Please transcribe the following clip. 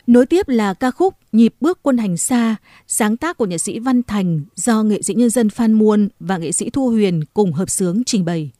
Nối tiếp là ca khúc Nhịp bước quân hành xa, sáng tác của nhạc sĩ Văn Thành do nghệ sĩ nhân dân Phan Muôn và nghệ sĩ Thu Huyền cùng hợp xướng trình bày.